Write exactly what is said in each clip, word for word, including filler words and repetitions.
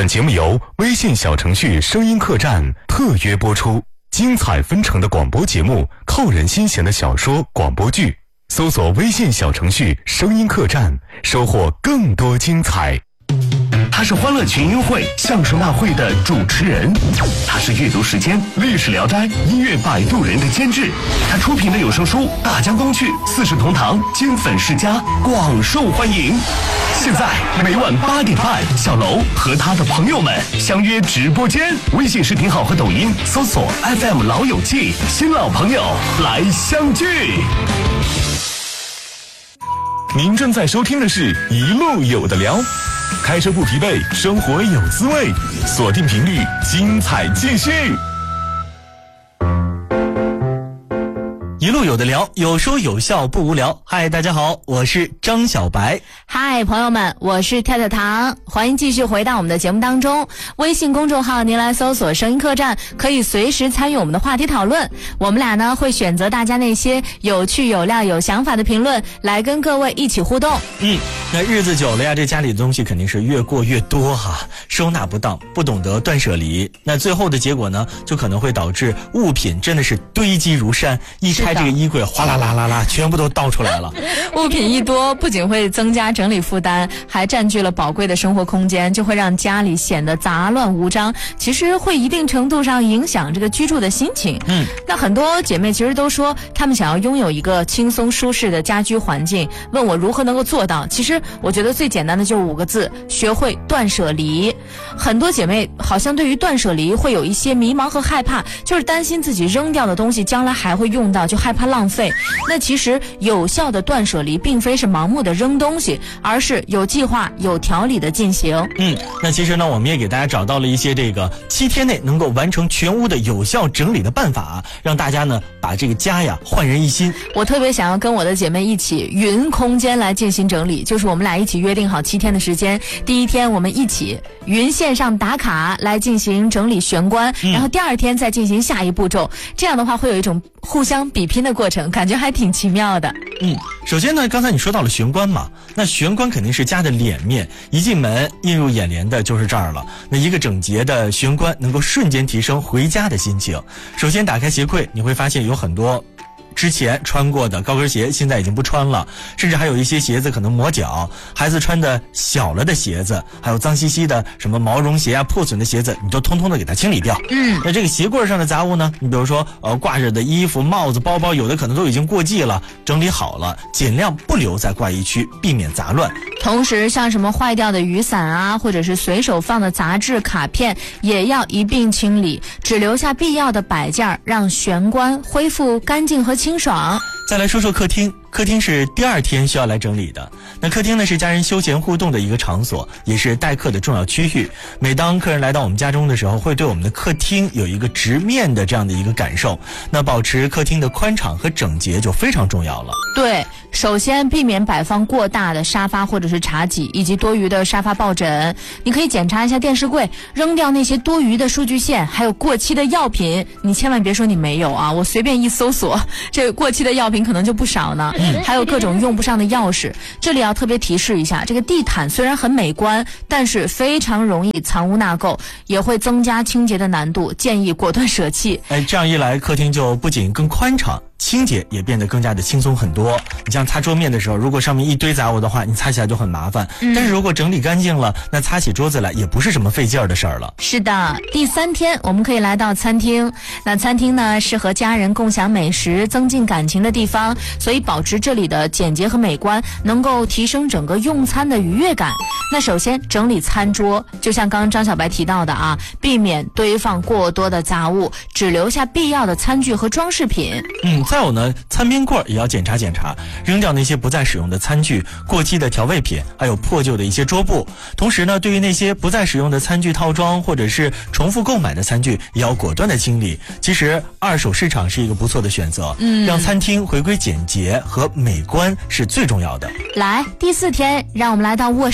本节目由微信小程序声音客栈特约播出，精彩纷呈的广播节目，扣人心弦的小说广播剧，搜索微信小程序声音客栈，收获更多精彩。 他是欢乐群英会相声大会的主持人，他是阅读时间历史聊斋音乐摆渡人的监制，他出品的有声书《大江东去》四世同堂金粉世家广受欢迎。现在每晚八点半，小楼和他的朋友们相约直播间，微信视频号和抖音搜索 F M 老友记，新老朋友来相聚。 您正在收听的是一路有的聊，开车不疲惫，生活有滋味，锁定频率，精彩继续。 一路有的聊，有说有笑不无聊。嗨，大家好，我是张小白。 嗨，朋友们，我是跳跳糖，欢迎继续回到我们的节目当中。微信公众号您来搜索声音客栈，可以随时参与我们的话题讨论。我们俩呢会选择大家那些有趣有料有想法的评论，来跟各位一起互动。 嗯，那日子久了呀，这家里的东西肯定是越过越多哈，收纳不当，不懂得断舍离，那最后的结果呢，就可能会导致物品真的是堆积如山，一开这个衣柜哗啦啦啦啦，全部都倒出来了。 物品一多，不仅会增加整理负担，还占据了宝贵的生活空间，就会让家里显得杂乱无章，其实会一定程度上影响这个居住的心情。嗯，那很多姐妹其实都说她们想要拥有一个轻松舒适的家居环境，问我如何能够做到。其实我觉得最简单的就是五个字，学会断舍离。很多姐妹好像对于断舍离会有一些迷茫和害怕，就是担心自己扔掉的东西将来还会用到，就害怕浪费。那其实有效的断舍离并非是盲目的扔东西，而是有计划有条理的进行。 嗯，那其实呢我们也给大家找到了一些这个七天内能够完成全屋的有效整理的办法，让大家呢把这个家呀焕然一新。 我特别想要跟我的姐妹一起云空间来进行整理，就是我们俩一起约定好七天的时间，第一天我们一起云线上打卡来进行整理玄关、嗯、然后第二天再进行下一步骤，这样的话会有一种互相比拼的过程，感觉还挺奇妙的。 嗯，首先呢，刚才你说到了玄关嘛，那玄关肯定是家的脸面，一进门映入眼帘的就是这儿了。那一个整洁的玄关能够瞬间提升回家的心情。首先打开鞋柜，你会发现有很多之前穿过的高跟鞋现在已经不穿了，甚至还有一些鞋子可能磨脚，孩子穿的小了的鞋子，还有脏兮兮的什么毛绒鞋啊、破损的鞋子，你都通通的给它清理掉。嗯，那这个鞋柜上的杂物呢，你比如说呃挂着的衣服、帽子、包包，有的可能都已经过季了，整理好了，尽量不留在挂衣区，避免杂乱。 同时像什么坏掉的雨伞啊，或者是随手放的杂志卡片也要一并清理，只留下必要的摆件，让玄关恢复干净和清爽。 再来说说客厅，客厅是第二天需要来整理的。那客厅呢是家人休闲互动的一个场所，也是待客的重要区域。每当客人来到我们家中的时候，会对我们的客厅有一个直面的这样的一个感受。那保持客厅的宽敞和整洁就非常重要了。 对，首先避免摆放过大的沙发或者是茶几，以及多余的沙发抱枕。你可以检查一下电视柜，扔掉那些多余的数据线，还有过期的药品。你千万别说你没有啊，我随便一搜索，这过期的药品可能就不少呢。嗯，还有各种用不上的钥匙。这里要特别提示一下，这个地毯虽然很美观，但是非常容易藏污纳垢，也会增加清洁的难度，建议果断舍弃。 哎，这样一来，客厅就不仅更宽敞，清洁也变得更加的轻松很多。你像擦桌面的时候，如果上面一堆杂物的话，你擦起来就很麻烦、嗯、但是如果整理干净了，那擦起桌子来也不是什么费劲儿的事儿了。 是的，第三天我们可以来到餐厅。那餐厅呢是和家人共享美食、增进感情的地方，所以保持这里的简洁和美观，能够提升整个用餐的愉悦感。那首先整理餐桌，就像刚刚张小白提到的啊，避免堆放过多的杂物，只留下必要的餐具和装饰品。 嗯，再有呢，餐边柜也要检查检查，扔掉那些不再使用的餐具、过期的调味品，还有破旧的一些桌布。同时呢，对于那些不再使用的餐具套装或者是重复购买的餐具，也要果断的清理。其实二手市场是一个不错的选择，嗯，让餐厅回归简洁和美观是最重要的。 来，第四天，让我们来到卧室，这是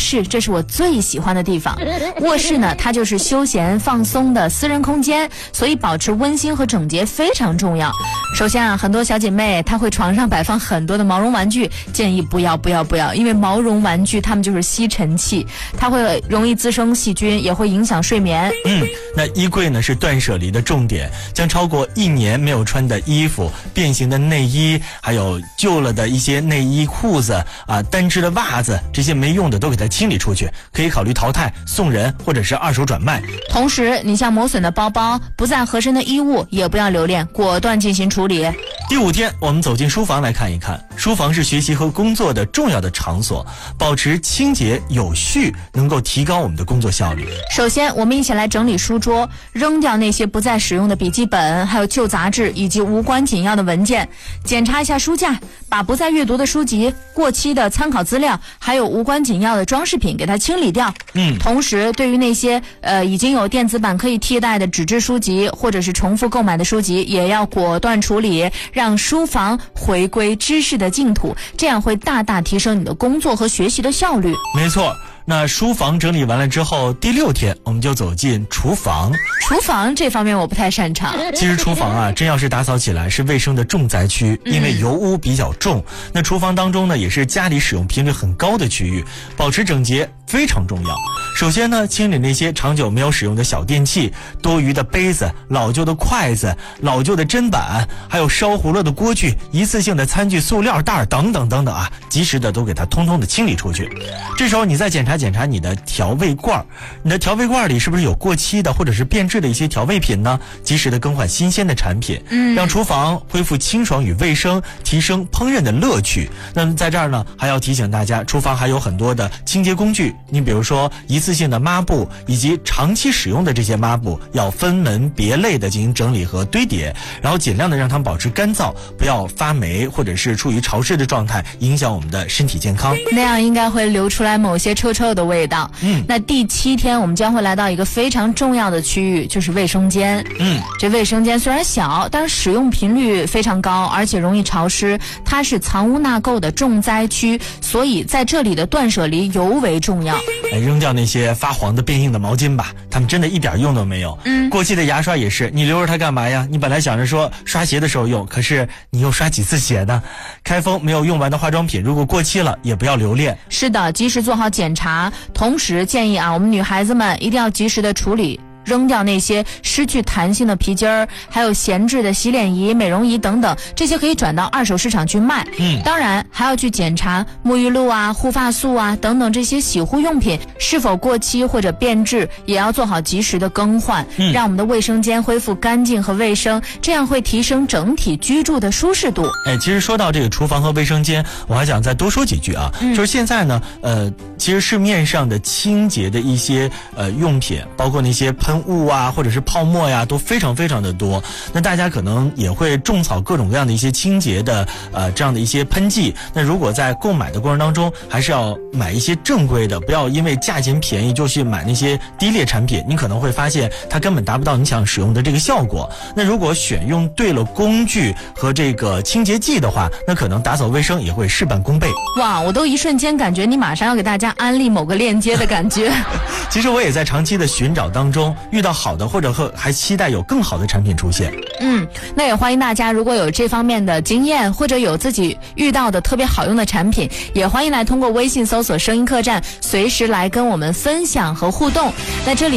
是我最喜欢的地方。卧室呢，它就是休闲放松的私人空间，所以保持温馨和整洁非常重要。首先啊，很多小姐妹她会床上摆放很多的毛绒玩具，建议不要不要不要，因为毛绒玩具它们就是吸尘器，它会容易滋生细菌，也会影响睡眠。 嗯，那衣柜呢是断舍离的重点，将超过一年没有穿的衣服、变形的内衣，还有旧了的一些内衣、裤子啊、单只的袜子，这些没用的都给它清理出去，可以考虑淘汰、送人或者是二手转卖。 同时，你像磨损的包包、不再合身的衣物，也不要留恋，果断进行处理。 第五天，我们走进书房来看一看。书房是学习和工作的重要的场所，保持清洁有序，能够提高我们的工作效率。 首先，我们一起来整理书桌，扔掉那些不再使用的笔记本，还有旧杂志以及无关紧要的文件。检查一下书架，把不再阅读的书籍、过期的参考资料，还有无关紧要的装饰品给它清理掉。 嗯， 同时，对于那些呃已经有电子版可以替代的纸质书籍，或者是重复购买的书籍，也要果断处理，让书房回归知识的净土，这样会大大提升你的工作和学习的效率。 没错。那书房整理完了之后，第六天我们就走进厨房。 厨房这方面我不太擅长。 其实厨房啊，真要是打扫起来是卫生的重灾区，因为油污比较重。那厨房当中呢，也是家里使用频率很高的区域，保持整洁非常重要。首先呢，清理那些长久没有使用的小电器、多余的杯子、老旧的筷子、老旧的砧板，还有烧糊了的锅具、一次性的餐具、塑料袋等等等等啊，及时的都给它通通的清理出去。这时候你再检查检查你的调味罐，你的调味罐里是不是有过期的或者是变质的一些调味品呢？及时的更换新鲜的产品，嗯，让厨房恢复清爽与卫生，提升烹饪的乐趣。那么在这儿呢，还要提醒大家，厨房还有很多的清洁工具，你比如说一次性的抹布以及长期使用的这些抹布，要分门别类的进行整理和堆叠，然后尽量的让它们保持干燥，不要发霉或者是处于潮湿的状态，影响我们的身体健康。 那样应该会流出来某些臭臭的味道。嗯，那第七天我们将会来到一个非常重要的区域，就是卫生间。嗯，这卫生间虽然小，但是使用频率非常高，而且容易潮湿，它是藏污纳垢的重灾区，所以在这里的断舍离尤为重要。 哎，扔掉那些发黄的变硬的毛巾吧，它们真的一点用都没有。嗯，过期的牙刷也是，你留着它干嘛呀？你本来想着说刷鞋的时候用，可是你又刷几次鞋呢？开封没有用完的化妆品，如果过期了，也不要留恋。 是的，及时做好检查，同时建议啊，我们女孩子们一定要及时的处理。扔掉那些失去弹性的皮筋儿，还有闲置的洗脸仪、美容仪等等，这些可以转到二手市场去卖。嗯，当然还要去检查沐浴露啊、护发素啊等等这些洗护用品是否过期或者变质，也要做好及时的更换，嗯，让我们的卫生间恢复干净和卫生，这样会提升整体居住的舒适度。 哎，其实说到这个厨房和卫生间，我还想再多说几句啊，嗯，就是现在呢，呃，其实市面上的清洁的一些呃用品，包括那些喷雾啊，或者是泡沫呀，都非常非常的多。那大家可能也会种草各种各样的一些清洁的呃这样的一些喷剂。那如果在购买的过程当中，还是要买一些正规的，不要因为价钱便宜就去买那些低劣产品，你可能会发现它根本达不到你想使用的这个效果。那如果选用对了工具和这个清洁剂的话，那可能打扫卫生也会事半功倍。 哇，我都一瞬间感觉你马上要给大家安利某个链接的感觉。 其实我也在长期的寻找当中，遇到好的或者还期待有更好的产品出现。 嗯，那也欢迎大家如果有这方面的经验，或者有自己遇到的特别好用的产品，也欢迎来通过微信搜索声音客栈，随时来跟我们分享和互动。那这里